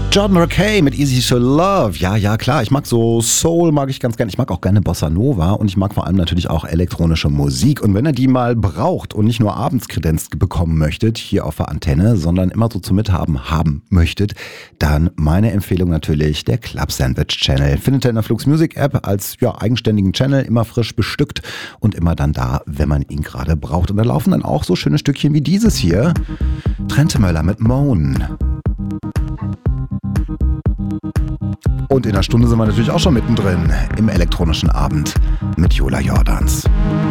Jordan Rakei mit Easy to Love. Ja, klar. Ich mag so Soul, mag ich ganz gerne. Ich mag auch gerne Bossa Nova und ich mag vor allem natürlich auch elektronische Musik. Und wenn ihr die mal braucht und nicht nur abends Kredenz bekommen möchtet, hier auf der Antenne, sondern immer so zum Mithaben haben möchtet, dann meine Empfehlung natürlich der Club Sandwich Channel. Findet ihr in der Flux Music App als eigenständigen Channel, immer frisch bestückt und immer dann da, wenn man ihn gerade braucht. Und da laufen dann auch so schöne Stückchen wie dieses hier. Trentemöller mit Moan. Und in einer Stunde sind wir natürlich auch schon mittendrin im elektronischen Abend mit Jola Jordans.